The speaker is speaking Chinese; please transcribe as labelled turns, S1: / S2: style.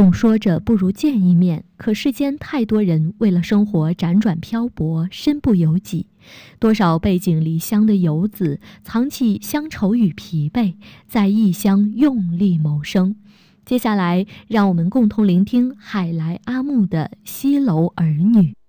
S1: 总说着不如见一面，可世间太多人为了生活辗转漂泊，身不由己。多少背井离乡的游子，藏起乡愁与疲惫，在异乡用力谋生。接下来，让我们共同聆听海来阿木的《西楼儿女》。